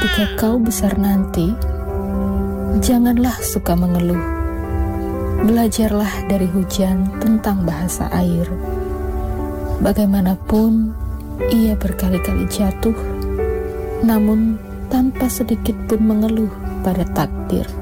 ketika kau besar nanti, janganlah suka mengeluh. Belajarlah dari hujan tentang bahasa air. Bagaimanapun ia berkali-kali jatuh, namun tanpa sedikit pun mengeluh pada takdir.